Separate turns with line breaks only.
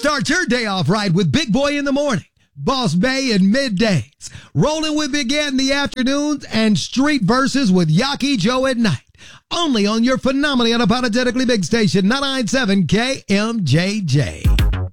Start your day off right with Big Boy in the morning, Boss Bay in middays, rolling with Big Ant in the afternoons, and Street Verses with Yaki Joe at night. Only on your phenomenally unapologetically big station, 997 KMJJ.